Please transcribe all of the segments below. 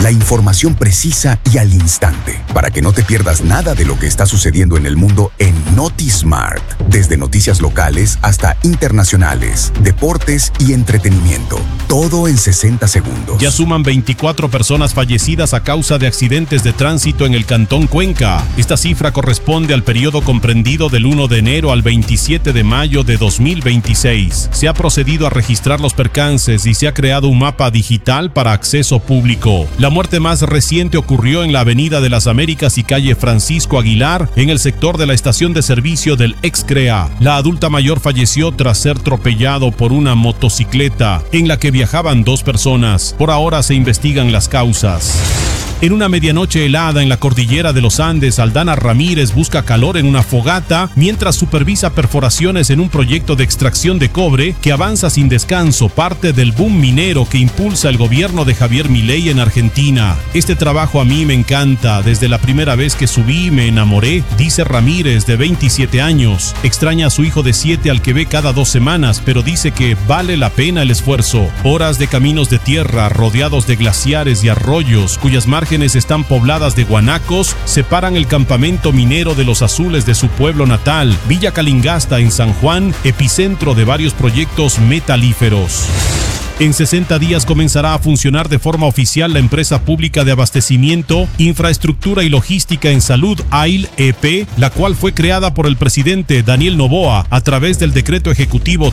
La información precisa y al instante, para que no te pierdas nada de lo que está sucediendo en el mundo en NotiSmart. Desde noticias locales hasta internacionales, deportes y entretenimiento. Todo en 60 segundos. Ya suman 24 personas fallecidas a causa de accidentes de tránsito en el Cantón Cuenca. Esta cifra corresponde al periodo comprendido del 1 de enero al 27 de mayo de 2026. Se ha procedido a registrar los percances y se ha creado un mapa digital para acceso público. La muerte más reciente ocurrió en la Avenida de las Américas y calle Francisco Aguilar, en el sector de la estación de servicio del Excrea. La adulta mayor falleció tras ser atropellado por una motocicleta en la que viajaban 2 personas. Por ahora se investigan las causas. En una medianoche helada en la cordillera de los Andes, Aldana Ramírez busca calor en una fogata mientras supervisa perforaciones en un proyecto de extracción de cobre que avanza sin descanso, parte del boom minero que impulsa el gobierno de Javier Milei en Argentina. Este trabajo a mí me encanta, desde la primera vez que subí me enamoré, dice Ramírez, de 27 años. Extraña a su hijo de 7 al que ve cada 2 semanas, pero dice que vale la pena el esfuerzo. Horas de caminos de tierra rodeados de glaciares y arroyos cuyas márgenes están pobladas de guanacos, separan el campamento minero de los azules de su pueblo natal, Villa Calingasta en San Juan, epicentro de varios proyectos metalíferos. En 60 días comenzará a funcionar de forma oficial la empresa pública de abastecimiento, infraestructura y logística en salud AIL EP, la cual fue creada por el presidente Daniel Noboa a través del decreto ejecutivo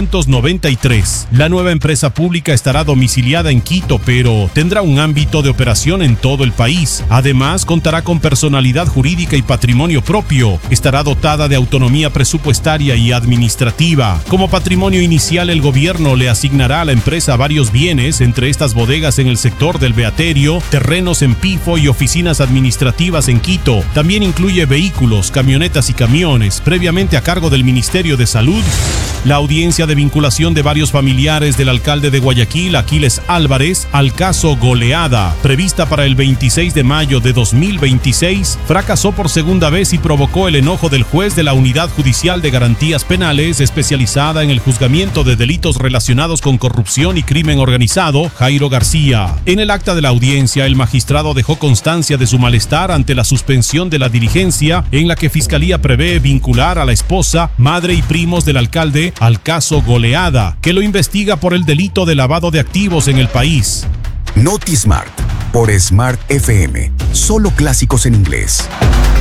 393. La nueva empresa pública estará domiciliada en Quito, pero tendrá un ámbito de operación en todo el país. Además, contará con personalidad jurídica y patrimonio propio. Estará dotada de autonomía presupuestaria y administrativa. Como patrimonio inicial, el gobierno le asignará a la empresa varios bienes, entre estas bodegas en el sector del Beaterio, terrenos en Pifo y oficinas administrativas en Quito. También incluye vehículos, camionetas y camiones, previamente a cargo del Ministerio de Salud. La audiencia de vinculación de varios familiares del alcalde de Guayaquil, Aquiles Álvarez, al caso Goleada, prevista para el 26 de mayo de 2026, fracasó por segunda vez y provocó el enojo del juez de la Unidad Judicial de Garantías Penales, especializada en el juzgamiento de delitos relacionados con corrupción y crimen organizado, Jairo García. En el acta de la audiencia, el magistrado dejó constancia de su malestar ante la suspensión de la diligencia en la que Fiscalía prevé vincular a la esposa, madre y primos del alcalde al caso Goleada, que lo investiga por el delito de lavado de activos en el país. NotiSmart, por Smart FM. Solo clásicos en inglés.